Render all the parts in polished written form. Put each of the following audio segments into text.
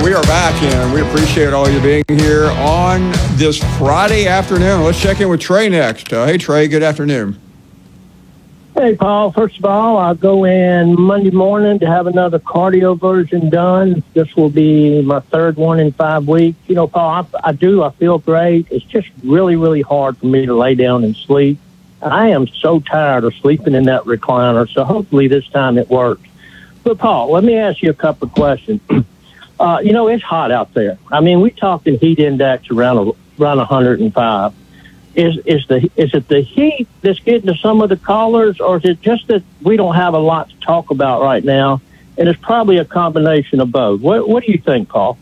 And we are back, and we appreciate all you being here on this Friday afternoon. Let's check in with Trey next. Hey, Trey, good afternoon. Hey, Paul. First of all, I'll go in Monday morning to have another cardio version done. This will be my third one in 5 weeks. You know, Paul, I feel great. It's just really, really hard for me to lay down and sleep. I am so tired of sleeping in that recliner, so hopefully this time it works. But, Paul, let me ask you a couple of questions. You know, it's hot out there. I mean, we're talking heat index around 105. Is it the heat that's getting to some of the callers, or is it just that we don't have a lot to talk about right now, and it's probably a combination of both? What do you think, Paul?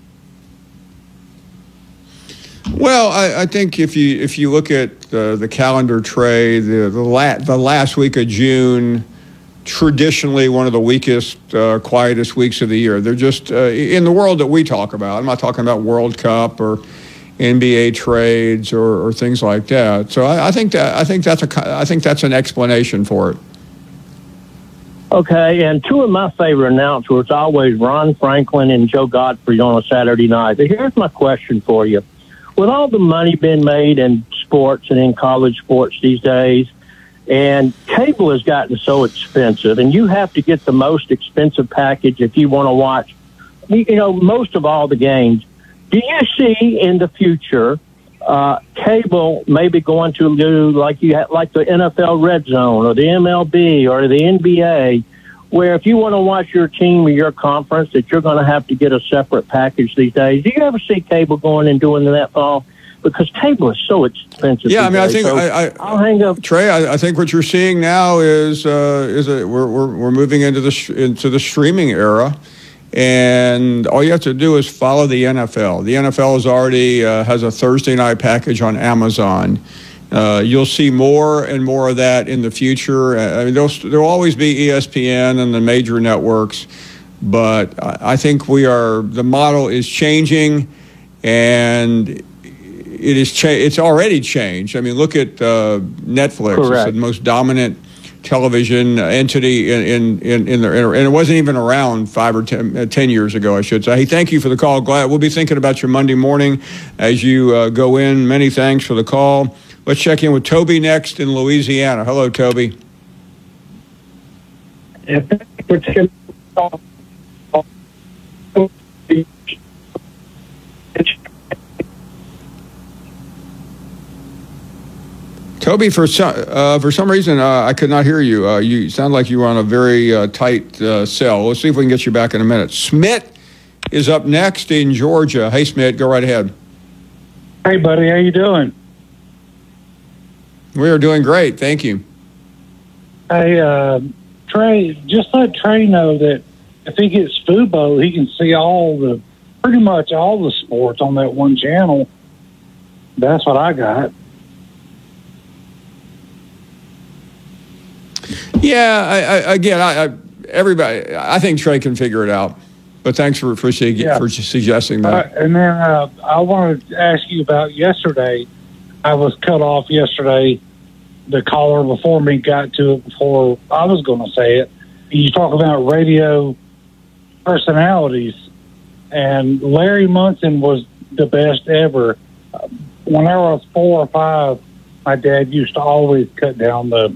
Well, I think if you look at the calendar, Trey, the last week of June, traditionally one of the weakest, quietest weeks of the year. They're just in the world that we talk about. I'm not talking about World Cup or NBA trades or things like that. So I think that's an explanation for it. Okay, and two of my favorite announcers always Ron Franklin and Joe Godfrey on a Saturday night. But here's my question for you: with all the money being made in sports and in college sports these days, and cable has gotten so expensive, and you have to get the most expensive package if you want to watch, you know, most of all the games. Do you see in the future cable maybe going to do like the NFL Red Zone or the MLB or the NBA, where if you want to watch your team or your conference, that you're going to have to get a separate package these days? Do you ever see cable going and doing that, Paul? Because cable is so expensive. Yeah, I mean, days. I'll hang up, Trey. I think what you're seeing now is we're moving into the streaming era, and all you have to do is follow the NFL. The NFL is already has a Thursday night package on Amazon. You'll see more and more of that in the future. I mean, there'll always be ESPN and the major networks, but I think the model is changing, and it's already changed. I mean, look at Netflix. Correct. It's the most dominant television entity in there, and it wasn't even around 5 or 10 years ago, I should say. Hey, thank you for the call. Glad we'll be thinking about your Monday morning as you go in. Many thanks for the call. Let's check in with Toby next in Louisiana. Hello, Toby. Toby, for some reason, I could not hear you. You sound like you were on a very tight cell. Let's see if we can get you back in a minute. Smith is up next in Georgia. Hey, Smith, go right ahead. Hey, buddy, how you doing? We are doing great, thank you. Hey, Trey, just let Trey know that if he gets Fubo, he can see pretty much all the sports on that one channel. That's what I got. Yeah, everybody. I think Trey can figure it out. But thanks for suggesting that. And then I wanted to ask you about yesterday. I was cut off yesterday. The caller before me got to it before I was going to say it. You talk about radio personalities, and Larry Munson was the best ever. When I was 4 or 5, my dad used to always cut down the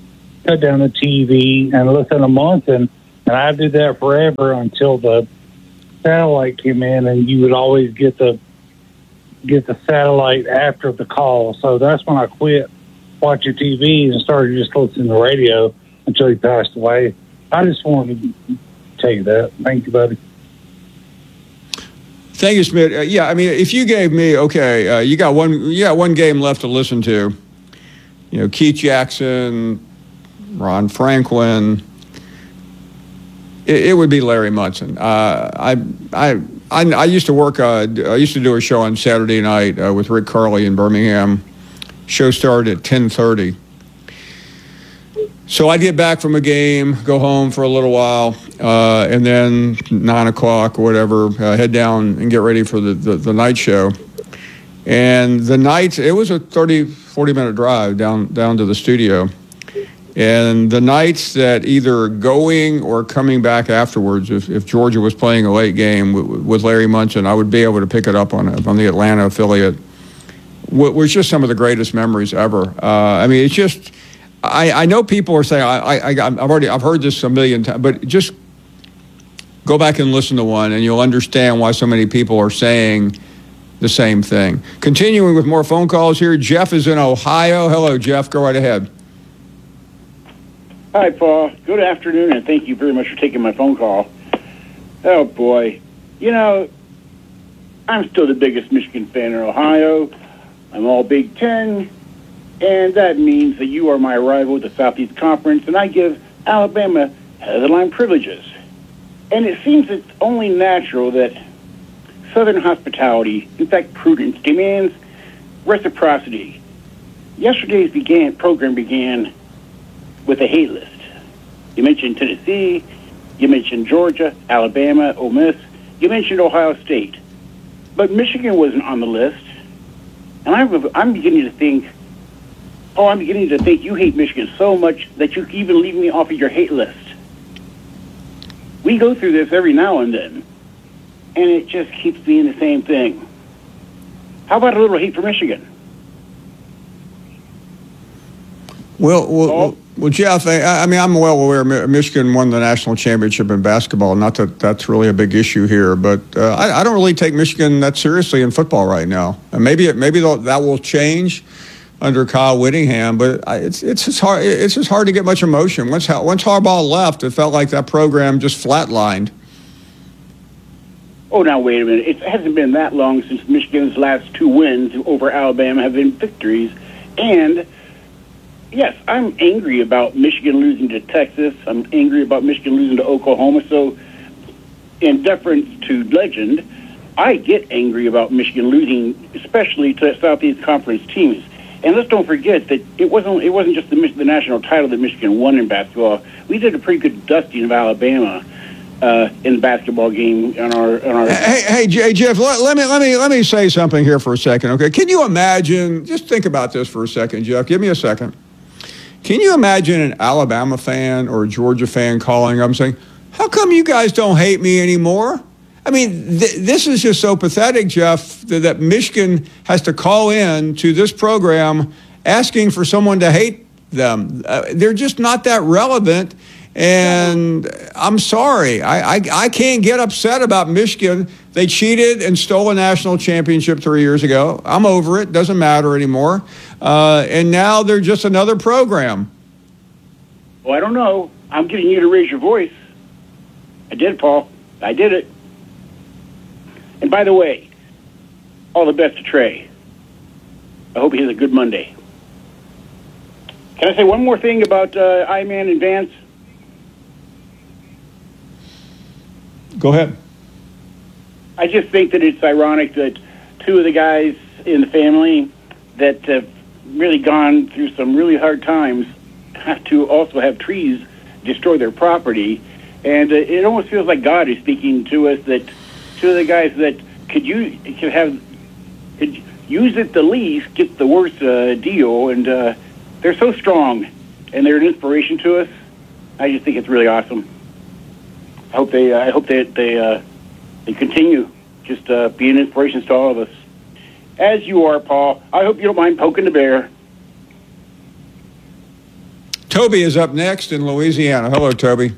TV and listen to Munson, and I did that forever until the satellite came in, and you would always get the satellite after the call. So that's when I quit watching TV and started just listening to radio until he passed away. I just wanted to tell you that. Thank you, buddy. Thank you, Smith. Yeah, I mean, if you gave me you got one game left to listen to. You know, Keith Jackson, Ron Franklin. It would be Larry Munson. I used to work. I used to do a show on Saturday night with Rick Carley in Birmingham. Show started at 10:30. So I'd get back from a game, go home for a little while, and then 9 o'clock or whatever, head down and get ready for the night show. And the night, it was a 40-minute drive down to the studio. And the nights that either going or coming back afterwards, if Georgia was playing a late game with Larry Munson, I would be able to pick it up on the Atlanta affiliate, was just some of the greatest memories ever. I mean, it's just, I know people are saying, I've heard this a million times, but just go back and listen to one, and you'll understand why so many people are saying the same thing. Continuing with more phone calls here, Jeff is in Ohio. Hello, Jeff. Go right ahead. Hi, Paul. Good afternoon, and thank you very much for taking my phone call. Oh, boy. You know, I'm still the biggest Michigan fan in Ohio. I'm all Big Ten, and that means that you are my rival at the Southeast Conference, and I give Alabama head-of-the-line privileges. And it seems it's only natural that Southern hospitality, in fact prudence, demands reciprocity. Yesterday's program began with a hate list. You mentioned Tennessee, you mentioned Georgia, Alabama, Ole Miss, you mentioned Ohio State. But Michigan wasn't on the list. And I'm beginning to think you hate Michigan so much that you can even leave me off of your hate list. We go through this every now and then, and it just keeps being the same thing. How about a little hate for Michigan? Well, Jeff, I mean, I'm well aware Michigan won the national championship in basketball. Not that that's really a big issue here, but I don't really take Michigan that seriously in football right now. And maybe that will change under Kyle Whittingham, but it's just hard to get much emotion. Once Harbaugh left, it felt like that program just flatlined. Oh, now wait a minute. It hasn't been that long since Michigan's last 2 wins over Alabama have been victories. And, yes, I'm angry about Michigan losing to Texas. I'm angry about Michigan losing to Oklahoma. So, in deference to legend, I get angry about Michigan losing, especially to Southeast Conference teams. And let's don't forget that it wasn't just the national title that Michigan won in basketball. We did a pretty good dusting of Alabama in the basketball game on our. Hey, Jeff, let me say something here for a second, okay? Can you imagine? Just think about this for a second, Jeff. Give me a second. Can you imagine an Alabama fan or a Georgia fan calling up and saying, "How come you guys don't hate me anymore?" I mean, this is just so pathetic, Jeff, that Michigan has to call in to this program asking for someone to hate them. They're just not that relevant. And I'm sorry. I can't get upset about Michigan. They cheated and stole a national championship 3 years ago. I'm over it. Doesn't matter anymore. And now they're just another program. Well, I don't know. I'm getting you to raise your voice. I did, Paul. I did it. And by the way, all the best to Trey. I hope he has a good Monday. Can I say one more thing about I-Man and Vance? Go ahead. I just think that it's ironic that 2 of the guys in the family that have really gone through some really hard times have to also have trees destroy their property. And it almost feels like God is speaking to us that 2 of the guys that could use it the least get the worst deal. And they're so strong, and they're an inspiration to us. I just think it's really awesome. I hope they continue just being inspirations to all of us. As you are, Paul. I hope you don't mind poking the bear. Toby is up next in Louisiana. Hello, Toby.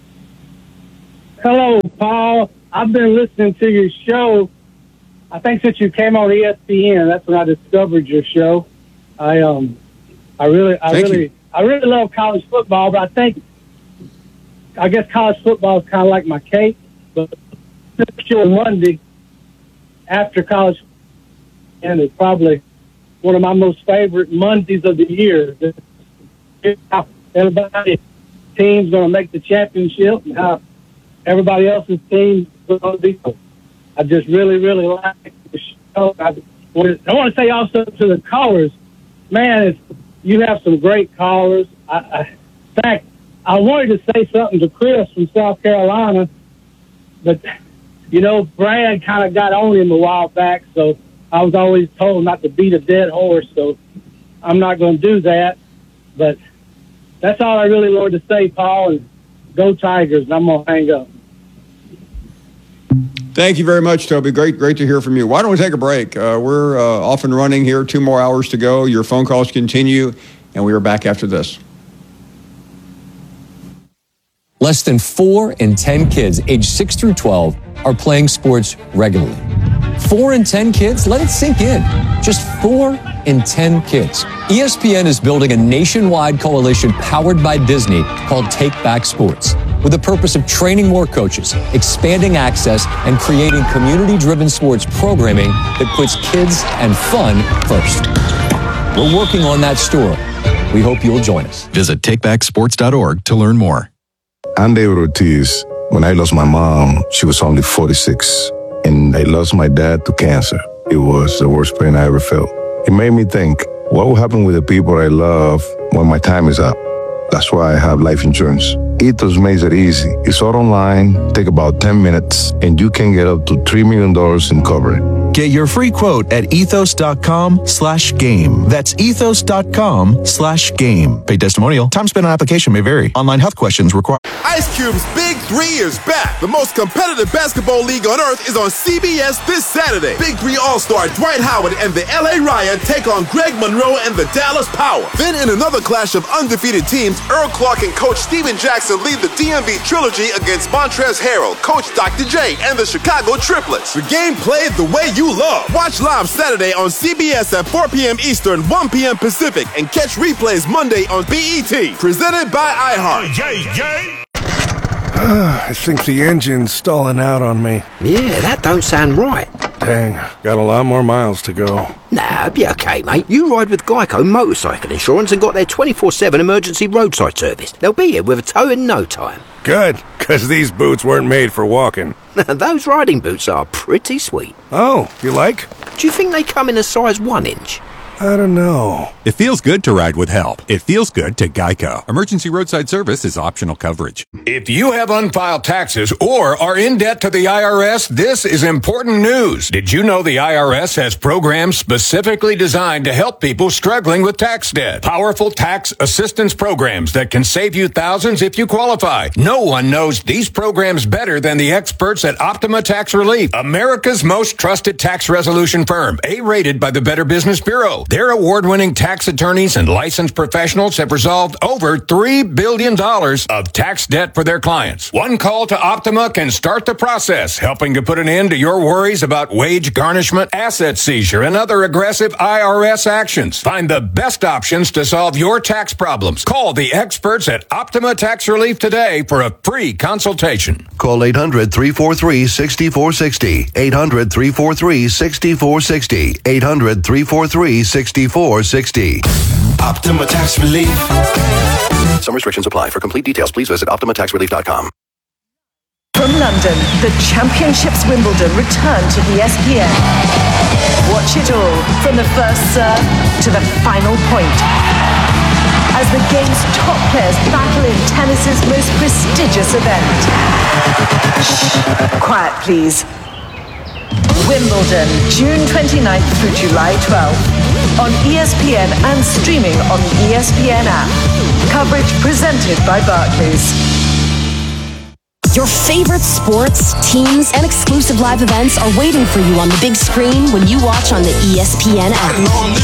Hello, Paul. I've been listening to your show. I think since you came on ESPN, that's when I discovered your show. I really love college football, but I guess college football is kind of like my cake. But sure, Monday after college, and it's probably one of my most favorite Mondays of the year. How everybody team's going to make the championship and how everybody else's team is going to be. I just really, really like the show. I want to say also to the callers, man, you have some great callers. In fact, I wanted to say something to Chris from South Carolina, but, Brad kind of got on him a while back, so I was always told not to beat a dead horse, so I'm not going to do that. But that's all I really wanted to say, Paul. And go Tigers. And I'm gonna hang up. Thank you very much, Toby. Great to hear from you. Why don't we take a break? We're off and running here. 2 more hours to go. Your phone calls continue, and we are back after this. Less than 4 in 10 kids aged 6 through 12 are playing sports regularly. 4 in 10 kids? Let it sink in. Just 4 in 10 kids. ESPN is building a nationwide coalition powered by Disney called Take Back Sports, with the purpose of training more coaches, expanding access, and creating community-driven sports programming that puts kids and fun first. We're working on that story. We hope you'll join us. Visit takebacksports.org to learn more. I'm David Ortiz. When I lost my mom, she was only 46, and I lost my dad to cancer. It was the worst pain I ever felt. It made me think, what will happen with the people I love when my time is up? That's why I have life insurance. Ethos makes it easy. It's all online, take about 10 minutes, and you can get up to $3 million in coverage. Get your free quote at ethos.com/game. That's ethos.com/game. Paid testimonial. Time spent on application may vary. Online health questions require. Ice Cube's Big 3 is back. The most competitive basketball league on earth is on CBS this Saturday. Big 3 All-Star Dwight Howard and the LA Riot take on Greg Monroe and the Dallas Power. Then in another clash of undefeated teams, Earl Clark and Coach Steven Jackson lead the DMV Trilogy against Montrezl Harrell, Coach Dr. J, and the Chicago Triplets. The game played the way you love. Watch live Saturday on CBS at 4 p.m. Eastern, 1 p.m. Pacific, and catch replays Monday on BET. Presented by iHeart. I think the engine's stalling out on me. Yeah, that don't sound right. Dang, got a lot more miles to go. Nah, be okay, mate. You ride with Geico Motorcycle Insurance and got their 24/7 emergency roadside service. They'll be here with a tow in no time. Good, because these boots weren't made for walking. Those riding boots are pretty sweet. Oh, you like? Do you think they come in a size 1 inch? I don't know. It feels good to ride with help. It feels good to Geico. Emergency roadside service is optional coverage. If you have unfiled taxes or are in debt to the IRS, this is important news. Did you know the IRS has programs specifically designed to help people struggling with tax debt? Powerful tax assistance programs that can save you thousands if you qualify. No one knows these programs better than the experts at Optima Tax Relief, America's most trusted tax resolution firm, A-rated by the Better Business Bureau. Their award-winning tax attorneys and licensed professionals have resolved over $3 billion of tax debt for their clients. One call to Optima can start the process, helping to put an end to your worries about wage garnishment, asset seizure, and other aggressive IRS actions. Find the best options to solve your tax problems. Call the experts at Optima Tax Relief today for a free consultation. Call 800-343-6460. 800-343-6460. 800-343-6460. Optima Tax Relief. Some restrictions apply. For complete details, please visit OptimaTaxRelief.com. From London, the Championships Wimbledon return to ESPN. Watch it all from the first serve to the final point, as the game's top players battle in tennis's most prestigious event. Shh, quiet please. Wimbledon, June 29th through July 12th. On ESPN and streaming on the ESPN app. Coverage presented by Barclays. Your favorite sports, teams, and exclusive live events are waiting for you on the big screen when you watch on the ESPN app.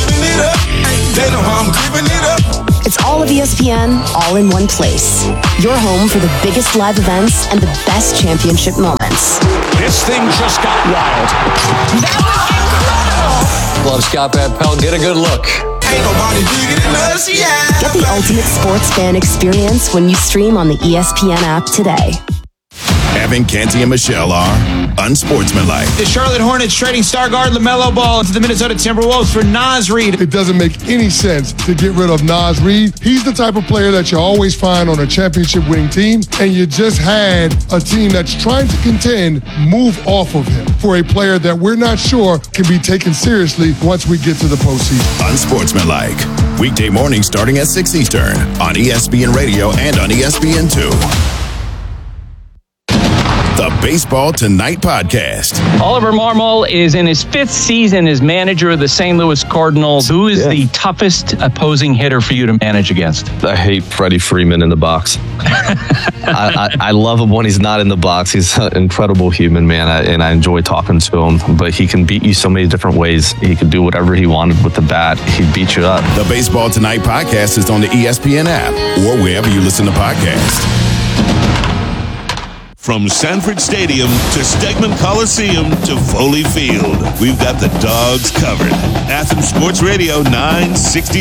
They know how I'm keeping it up. It's all of ESPN, all in one place. Your home for the biggest live events and the best championship moments. This thing just got wild. That was incredible! Love Scott Van Pelt. Get a good look. Ain't nobody bigger than us, yeah. Get the ultimate sports fan experience when you stream on the ESPN app today. Evan, Canty, and Michelle are unsportsmanlike. The Charlotte Hornets trading star guard LaMelo Ball to the Minnesota Timberwolves for Naz Reid. It doesn't make any sense to get rid of Naz Reid. He's the type of player that you always find on a championship-winning team, and you just had a team that's trying to contend move off of him for a player that we're not sure can be taken seriously once we get to the postseason. Unsportsmanlike. Weekday morning starting at 6 Eastern on ESPN Radio and on ESPN2. the Baseball Tonight podcast. Oliver Marmol is in his 5th season as manager of the St. Louis Cardinals. Who is the toughest opposing hitter for you to manage against? I hate Freddie Freeman in the box. I love him when he's not in the box. He's an incredible human, man, and I enjoy talking to him. But he can beat you so many different ways. He could do whatever he wanted with the bat. He'd beat you up. The Baseball Tonight podcast is on the ESPN app or wherever you listen to podcasts. From Sanford Stadium to Stegman Coliseum to Foley Field, we've got the Dogs covered. Athens Sports Radio 960.